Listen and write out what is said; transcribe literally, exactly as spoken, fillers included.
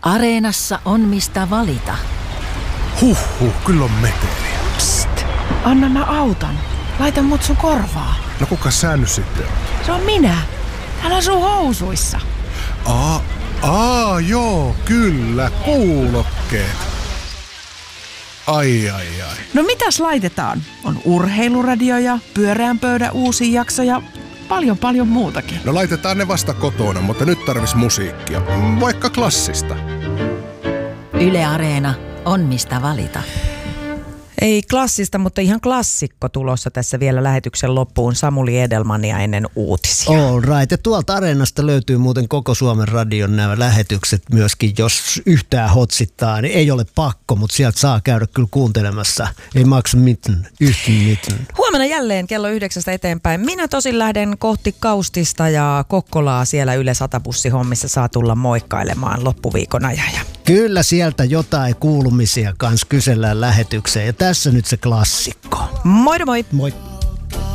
Areenassa on mistä valita. Huhhuh, kyllä on meteliä. Psst, anna mä autan. Laita mut sun korvaa. No kuka sä nyt sitten on? Se on minä. Hän on sun housuissa. Aa, aa, joo, kyllä, kuulokkeet. Ai, ai, ai. No mitäs laitetaan? On urheiluradio ja pyöreän pöydän uusi jakso ja paljon paljon muutakin. No laitetaan ne vasta kotona, mutta nyt tarvis musiikkia. Vaikka klassista. Yle Areena on mistä valita. Ei klassista, mutta ihan klassikko tulossa tässä vielä lähetyksen loppuun. Samuli Edelmania ennen uutisia. All right. Ja tuolta Areenasta löytyy muuten koko Suomen radion nämä lähetykset myöskin. Jos yhtään hotsittaa, niin ei ole pakko, mutta sieltä saa käydä kyllä kuuntelemassa. Ei maksa mitään, yhtään mitään. Huomenna jälleen kello yhdeksästä eteenpäin. Minä tosin lähden kohti Kaustista ja Kokkolaa siellä Yle Satabussihommissa saa tulla moikkailemaan loppuviikon ajan. Kyllä sieltä jotain kuulumisia kanssa kysellään lähetykseen. Ja tässä nyt se klassikko. Moi moi! Moi!